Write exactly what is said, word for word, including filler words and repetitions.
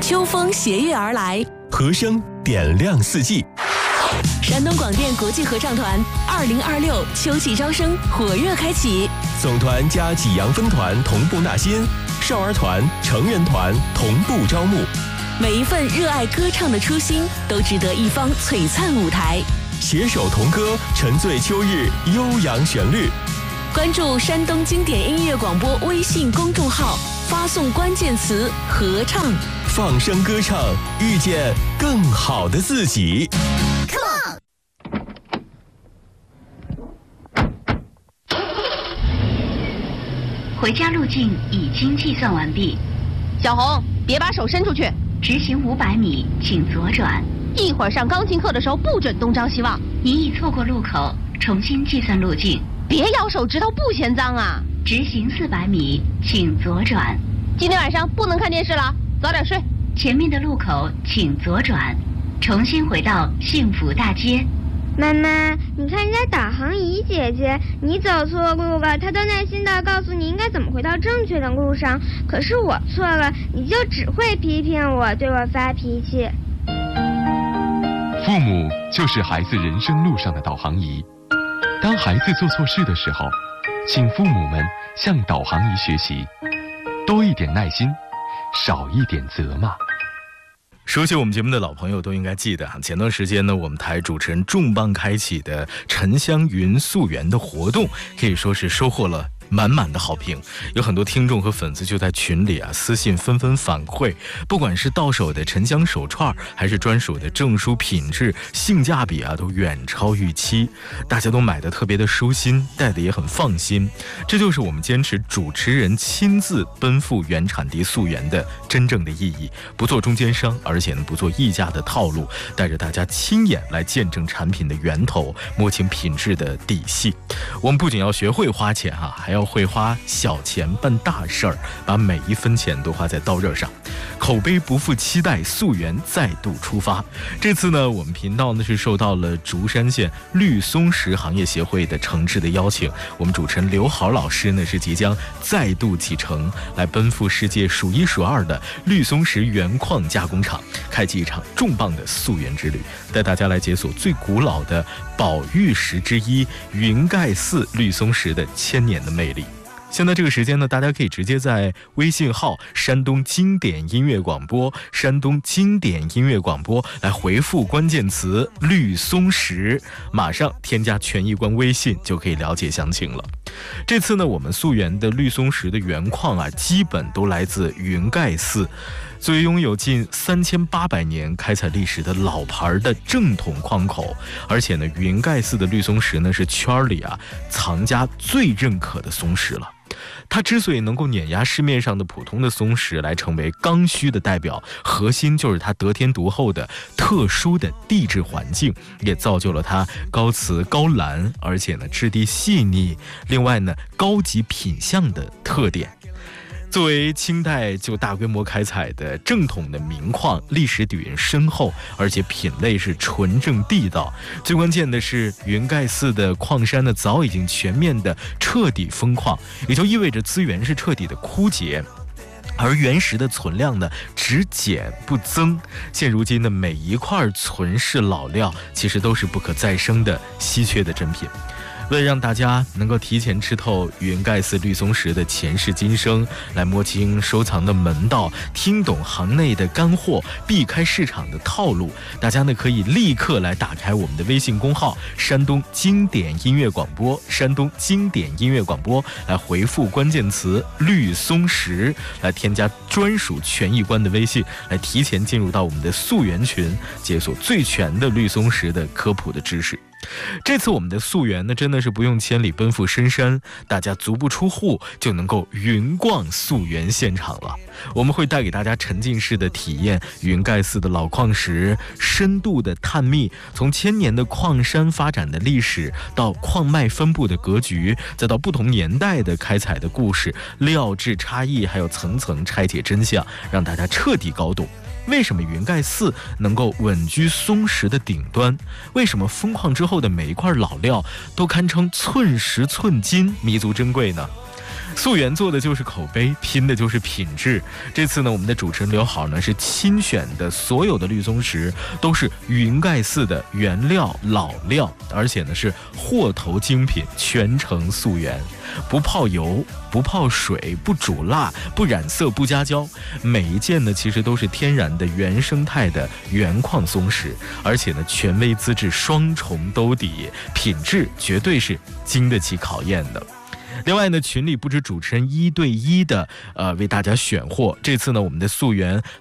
秋风斜月而来， 和声点亮四季。 山东广电国际合唱团二零二六秋季招生火热开启， 总团加济阳分团同步纳新，少儿团、成人团同步招募。 每一份热爱歌唱的初心，都值得一方璀璨舞台。 携手同歌，沉醉秋日悠扬旋律。 关注山东经典音乐广播微信公众号，发送关键词“合唱”， 放声歌唱，遇见更好的自己。 回家路径已经计算完毕。 小红，别把手伸出去。 直行五百米，请左转。 一会儿上钢琴课的时候不准东张西望。 您已错过路口，重新计算路径。 别咬手指头，不嫌脏啊！ 直行四百米，请左转。 今天晚上不能看电视了，早点睡。 前面的路口请左转，重新回到幸福大街。 妈妈，你看人家导航仪姐姐，你走错路了，她都耐心地告诉你应该怎么回到正确的路上。可是我错了，你就只会批评我，对我发脾气。 父母就是孩子人生路上的导航仪。当孩子做错事的时候，请父母们向导航仪学习，多一点耐心，少一点责骂。 熟悉我们节目的老朋友都应该记得啊，前段时间呢，我们台主持人重磅开启的沉香云溯源的活动，可以说是收获了满满的好评。有很多听众和粉丝就在群里啊私信纷纷反馈，不管是到手的沉香手串，还是专属的证书，品质性价比啊都远超预期，大家都买的特别的舒心，戴的也很放心。这就是我们坚持主持人亲自奔赴原产地溯源的真正的意义，不做中间商，而且呢不做溢价的套路，带着大家亲眼来见证产品的源头，摸清品质的底细。我们不仅要学会花钱啊，还要会花小钱办大事儿，把每一分钱都花在刀刃上。口碑不负期待，溯源再度出发。这次呢，我们频道呢是受到了竹山县绿松石行业协会的诚挚的邀请，我们主持人刘豪老师呢是即将再度启程，来奔赴世界数一数二的绿松石原矿加工厂，开启一场重磅的溯源之旅，带大家来解锁最古老的宝玉石之一云盖寺绿松石的千年的魅力。现在这个时间呢，大家可以直接在微信号山东经典音乐广播山东经典音乐广播来回复关键词绿松石，马上添加权益官微信就可以了解详情了。这次呢，我们溯源的绿松石的原矿啊，基本都来自云盖寺，作为拥有近三千八百年开采历史的老牌的正统矿口，而且呢，云盖寺的绿松石呢是圈里啊藏家最认可的松石了。它之所以能够碾压市面上的普通的松石来成为刚需的代表，核心就是它得天独厚的特殊的地质环境，也造就了它高瓷高蓝，而且呢质地细腻，另外呢高级品相的特点。作为清代就大规模开采的正统的名矿，历史底蕴深厚，而且品类是纯正地道。最关键的是，云盖寺的矿山呢早已经全面的彻底封矿，也就意味着资源是彻底的枯竭。而原石的存量呢只减不增，现如今的每一块存世老料其实都是不可再生的稀缺的珍品。为了让大家能够提前吃透云盖寺绿松石的前世今生，来摸清收藏的门道，听懂行内的干货，避开市场的套路，大家呢可以立刻来打开我们的微信公号山东经典音乐广播山东经典音乐广播，来回复关键词绿松石，来添加专属权益官的微信，来提前进入到我们的溯源群，解锁最全的绿松石的科普的知识。这次我们的溯源呢，真的是不用千里奔赴深山，大家足不出户就能够云逛溯源现场了。我们会带给大家沉浸式的体验云盖寺的老矿石，深度的探秘，从千年的矿山发展的历史，到矿脉分布的格局，再到不同年代的开采的故事，料质差异，还有层层拆解真相，让大家彻底搞懂为什么云盖寺能够稳居松石的顶端？为什么封矿之后的每一块老料都堪称寸石寸金，弥足珍贵呢？ 溯源做的就是口碑，拼的就是品质。这次呢，我们的主持人刘好呢是亲选的所有的绿松石都是云盖寺的原料老料，而且呢是货头精品，全程溯源，不泡油，不泡水，不煮辣，不染色，不加胶。每一件呢其实都是天然的原生态的原矿松石，而且呢权威资质双重兜底，品质绝对是经得起考验的。另外呢，群里不止主持人一对一的呃为大家选货，这次呢我们的溯源